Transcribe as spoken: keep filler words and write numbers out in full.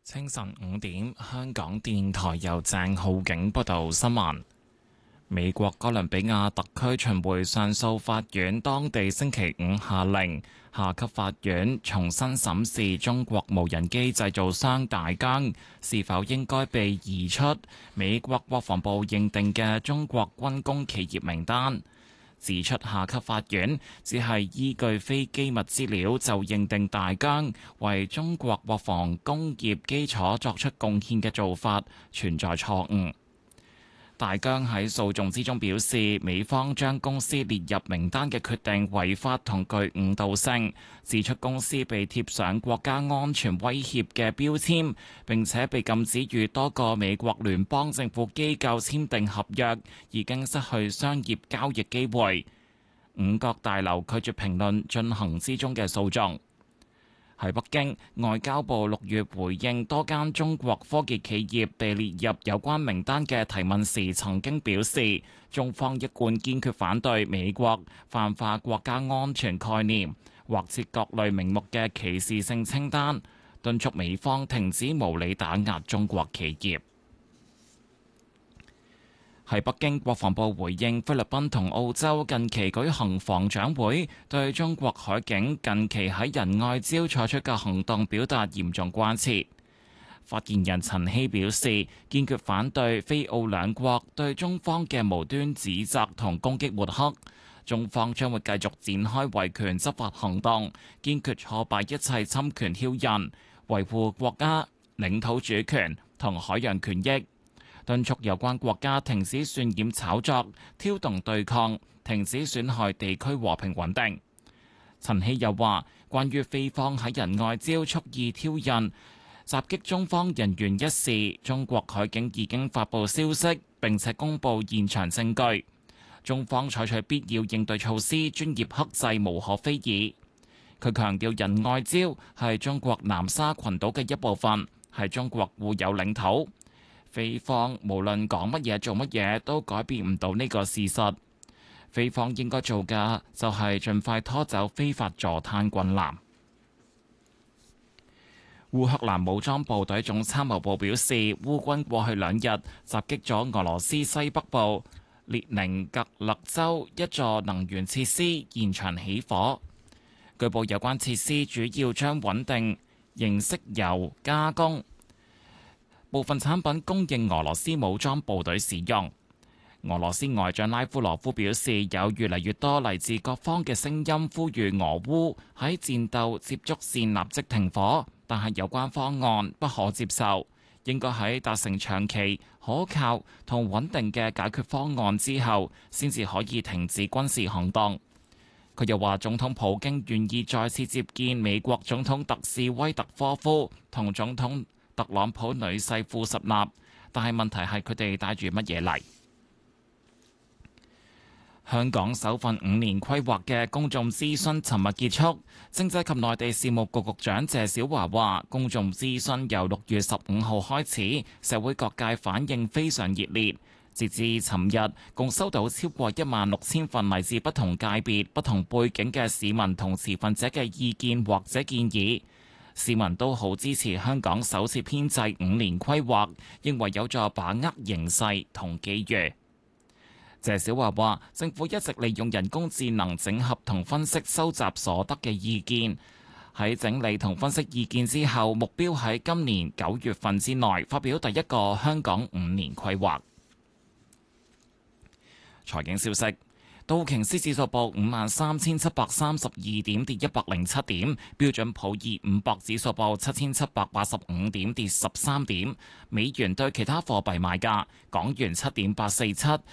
清晨五點，香港電台由鄭浩景報道新聞。美國哥倫比亞特區巡迴上訴法院當地星期五下令，下級法院重新審視中國無人機製造商大疆是否應該被移出美國國防部認定嘅中國軍工企業名單。指出下級法院只係依據非機密資料就認定大疆為中國國防工業基礎作出貢獻嘅做法存在錯誤。大疆喺訴訟之中表示，美方將公司列入名單嘅決定違法同具誤導性，指出公司被貼上國家安全威脅嘅標籤，並且被禁止與多個美國聯邦政府機構簽訂合約，已經失去商業交易機會。五角大樓拒絕評論進行之中嘅訴訟。喺北京，外交部六月回應多間中國科技企業被列入有關名單嘅提問時，曾經表示，中方一貫堅決反對美國泛化國家安全概念，或設各類名目嘅歧視性清單，敦促美方停止無理打壓中國企業。喺北京，國防部回應菲律賓同澳洲近期舉行防長會，對中國海警近期喺仁愛礁採取嘅行動表達嚴重關切。發言人陳希表示，堅決反對菲澳兩國對中方嘅無端指責同攻擊抹黑，中方將會繼續展開維權執法行動，堅決挫敗一切侵權挑釁，維護國家領土主權同海洋權益。敦促有關國家停止渲染炒作、挑動對抗，停止損害地區和平穩定。陳希又話，關於菲方喺仁愛礁蓄意挑釁、襲擊中方人員一事，中國海警已經發布消息，並且公布現場證據。中方採取必要應對措施，專業克制，無可非議。佢強調，仁愛礁係中國南沙群島嘅一部分，係中國固有領土。菲方無論講乜嘢做乜嘢都改變唔到呢個事實。菲方應該做嘅就係盡快拖走非法坐灘軍艦。烏克蘭武裝部隊總參謀部表示，烏軍過去兩日襲擊咗俄羅斯西北部列寧格勒州一座能源設施，現場起火。據報有關設施主要將穩定型色油加工，部分產品供應俄羅斯武裝部隊使用。俄羅斯外長拉夫羅夫表示，有越嚟越多嚟自各方嘅聲音呼籲俄烏喺戰鬥接觸線立即停火，但係有關方案不可接受，應該喺達成長期可靠同穩定嘅解決方案之後，先至可以停止軍事行動。佢又話，總統普京願意再次接見美國總統特使威特科夫同總統特朗普女婿庫什納，但係問題係佢哋帶住乜嘢嚟？香港首份五年規劃嘅公眾諮詢尋日結束，政制及內地事務局局長謝小華話，公眾諮詢由六月十五號開始，社會各界反應非常熱烈。截至尋日，共收到超過一萬六千份嚟自不同界別、不同背景嘅市民同持份者嘅意見或者建議。市民都好支持香港首次編制五年規劃，認為有助把握形勢同機遇。謝小華話，政府一直利用人工智能整合同分析收集所得嘅意見，喺整理同分析意見之後，目標喺今年九月份之內發表第一個香港五年規劃。財經消息。道瓊斯指數報五萬三千七百三十二點，跌一百零七點；標準普爾五百指數報七千七百八十五點，跌十三點。美元對其他貨幣賣價：港元七點八四七，